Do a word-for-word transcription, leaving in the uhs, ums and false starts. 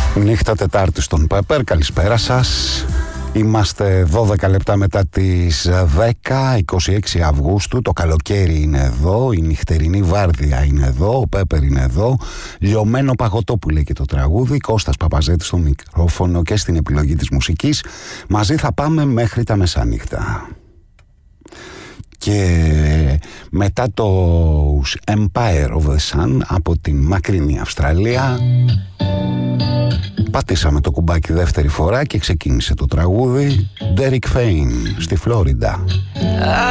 Νύχτα Τετάρτη στον Πέπερ, καλησπέρα σας. Είμαστε δώδεκα λεπτά μετά τις δέκα, είκοσι έξι Αυγούστου. Το καλοκαίρι είναι εδώ, η νυχτερινή βάρδια είναι εδώ, ο Πέπερ είναι εδώ. Λιωμένο παγωτό που λέει και το τραγούδι. Κώστας Παπαζέτης στο μικρόφωνο και στην επιλογή της μουσικής. Μαζί θα πάμε μέχρι τα μεσάνυχτα. Και μετά το Empire of the Sun από την μακρινή Αυστραλία πατήσαμε το κουμπάκι δεύτερη φορά και ξεκίνησε το τραγούδι Derek Fain στη Φλόριντα.